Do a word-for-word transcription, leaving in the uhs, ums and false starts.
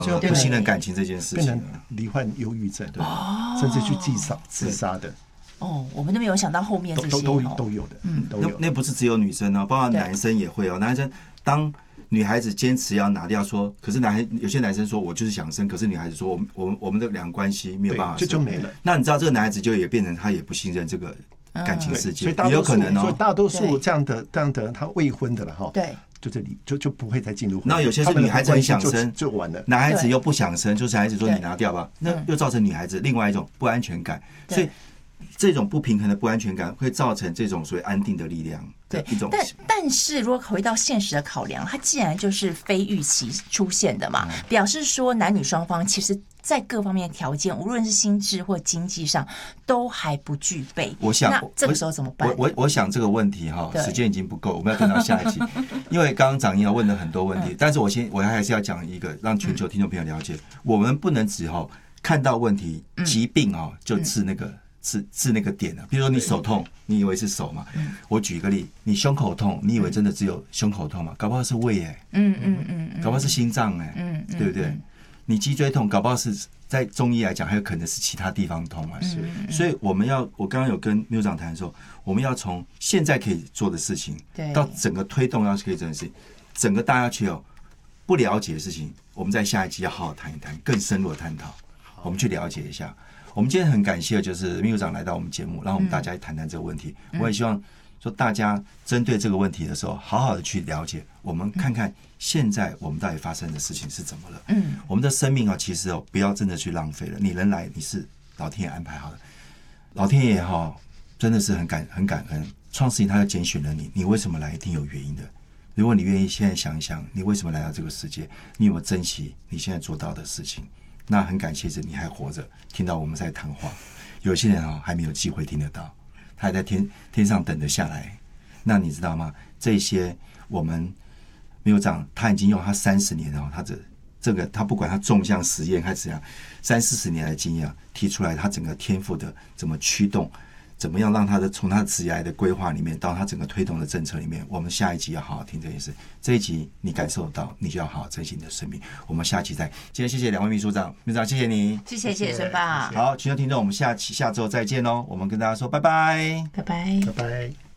就不信任感情这件事情， 变成罹患忧郁症，甚至去自杀自杀的。 哦，我们都没有想到后面这些都都都有的，嗯，都有。 那那不是只有女生哦，包括男生也会哦。男生当女孩子坚持要拿掉说，可是男孩有些男生说我就是想生，可是女孩子说我们我们我们的两个关系没有办法， 这就没了。 那你知道这个男孩子就也变成他也不信任这个感情世界， 也有可能哦。 所以大多数这样的这样的他未婚的了哈， 对， 就这里就就不会再进入。 那有些是女孩子很想生就完了， 男孩子又不想生，就是男孩子说你拿掉吧，那又造成女孩子另外一种不安全感，所以。这种不平衡的不安全感会造成这种所谓安定的力量的一种。 但但是如果回到现实的考量，它既然就是非预期出现的嘛，嗯、表示说男女双方其实在各方面的条件，无论是心智或经济上，都还不具备。 我想， 那这个时候怎么办？ 我我我想这个问题哈，时间已经不够，我们要等到下一集。因为刚刚长英问了很多问题，嗯、但是我先我还是要讲一个，让全球听众朋友了解，嗯、我们不能只哈看到问题、疾病啊就治那个。嗯治治那个点啊，比如说你手痛，你以为是手嘛？嗯、我举一个例，你胸口痛，你以为真的只有胸口痛嘛？搞不好是胃哎、欸，嗯嗯嗯，搞不好是心脏哎、欸，嗯嗯，对不对？嗯、你脊椎痛，搞不好是在中医来讲，还有可能是其他地方痛嘛？是，所以我们要，我刚刚有跟秘书长谈说，我们要从现在可以做的事情，到整个推动要可以做的事情，整个大家去有不了解的事情，我们在下一集要好好谈一谈，更深入的探讨，我们去了解一下。我们今天很感谢的就是秘书长来到我们节目，让我们大家谈谈这个问题。嗯、我也希望说大家针对这个问题的时候，好好的去了解，我们看看现在我们到底发生的事情是怎么了。嗯，我们的生命啊，其实哦，不要真的去浪费了。你人来，你是老天爷安排好的，老天爷哈真的是很感很感恩，创世纪他就拣选了你，你为什么来一定有原因的。如果你愿意现在想一想，你为什么来到这个世界，你有没有珍惜你现在做到的事情？那很感谢着你还活着，听到我们在谈话。有些人啊还没有机会听得到，他还在天天上等着下来。那你知道吗？这些我们秘书长他已经用他三十年哦，他这这个他不管他纵向实验还是怎样，三四十年来的经验提出来，他整个天赋的怎么驱动，怎么样让他的从他职业的规划里面到他整个推动的政策里面，我们下一集要好好听这件事。这一集你感受到，你就要好好珍惜你的生命。我们下期再。今天谢谢两位秘书长，秘书长谢谢你， 谢谢谢谢孙爸。 好，群众听众，我们下期下周再见喽。我们跟大家说拜拜， 拜拜， 拜拜。